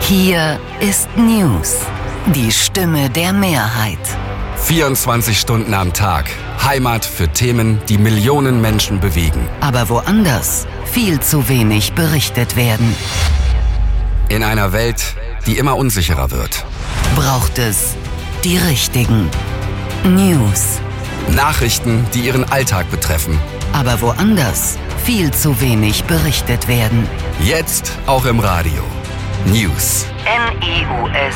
Hier ist News, die Stimme der Mehrheit. 24 Stunden am Tag. Heimat für Themen, die Millionen Menschen bewegen. Aber woanders viel zu wenig berichtet werden. In einer Welt, die immer unsicherer wird. Braucht es die richtigen News. Nachrichten, die Ihren Alltag betreffen. Aber woanders viel zu wenig berichtet werden. Jetzt auch im Radio. News. NEWS